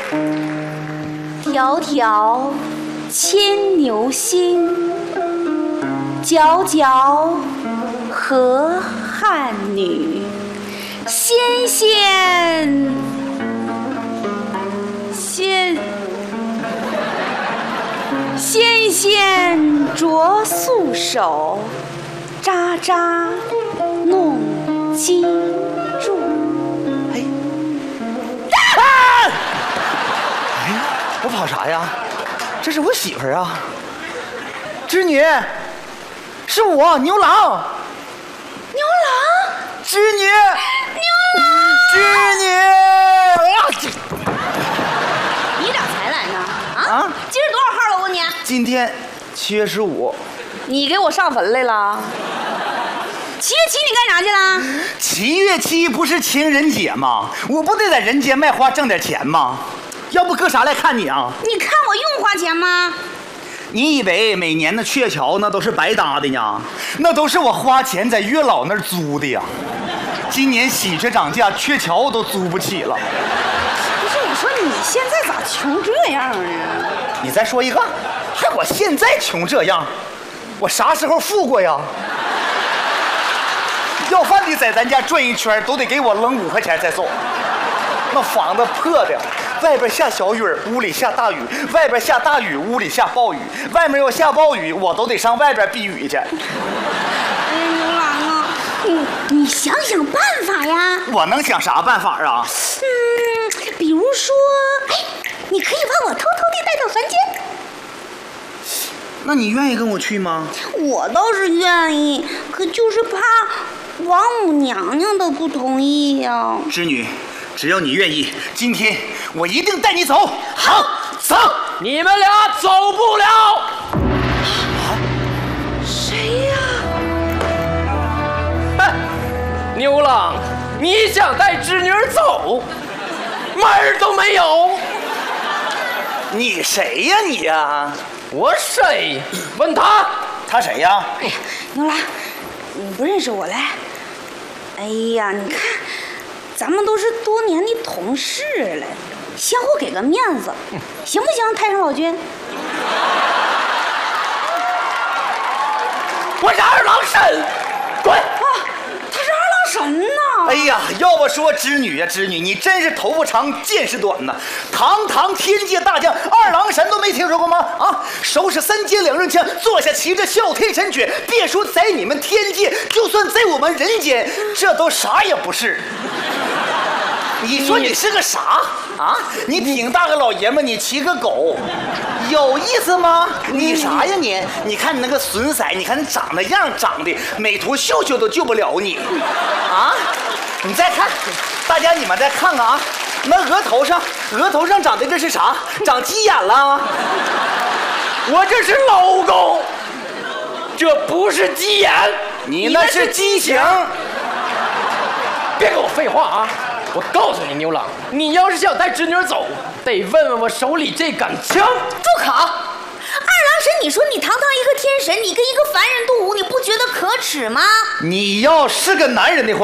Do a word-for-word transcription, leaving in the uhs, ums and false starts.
迢迢牵牛星，皎皎河汉女。纤纤纤纤纤擢素手，札札弄金柱。 哎，啊！哎呀，我跑啥呀？这是我媳妇儿啊，织女，是我牛郎。 牛郎， 织女， 牛郎， 织女。啊！ 你咋才来呢？啊？ 啊今儿多少号了？我问你。 今天七月十五。 你给我上坟来了？七月七你干啥去了？ 七月七不是情人节吗？我不得在人间卖花挣点钱吗？要不搁啥来看你啊？ 你看我用花钱吗？ 你以为每年的鹊桥那都是白搭的呢？那都是我花钱在月老那儿租的呀。今年喜鹊涨价，鹊桥都租不起了。 不是，我说你现在咋穷这样呢？ 你再说一个，还我现在穷这样，我啥时候富过呀？要饭的在咱家转一圈都得给我扔五块钱再走。那房子破的，外边下小雨，屋里下大雨；外边下大雨，屋里下暴雨；外面要下暴雨，我都得上外边避雨去。 哎呀，牛郎啊，你你想想办法呀！ 我能想啥办法啊？ 嗯，比如说，哎，你可以把我偷偷地带到凡间。 那你愿意跟我去吗？ 我倒是愿意，可就是怕王母娘娘的不同意呀。 织女，只要你愿意，今天我一定带你走。好，走。 你们俩走不了。 谁呀？ 哎，牛郎，你想带织女走，门儿都没有。 你谁呀你呀？ 我谁？问他。 他谁呀？ 哎呀，牛郎，你不认识我嘞？哎呀，你看，咱们都是多年的同事了，相互给个面子，行不行？太上老君。 我是二郎神，滚！ 啊，他是二郎神呐！ 哎呀，要不说织女呀，织女，你真是头发长见识短呐！堂堂天界大将二郎神都没听说过吗？啊，手使三尖两刃枪，坐下骑着哮天神犬，别说在你们天界，就算在我们人间，这都啥也不是。你说你是个啥啊？你挺大个老爷们，你骑个狗，有意思吗？你啥呀你？你看你那个损色，你看你长那样长的，美图秀秀都救不了你，啊！你再看，大家你们再看看啊，那额头上，额头上长的这是啥？长鸡眼了？ 我这是老公，这不是鸡眼， 你那是畸形。 别跟我废话啊！我告诉你，牛郎，你要是想带织女走，得问问我手里这杆枪。 住口！二郎神，你说你堂堂一个天神，你跟一个凡人斗武，你不觉得可耻吗？ 你要是个男人的话。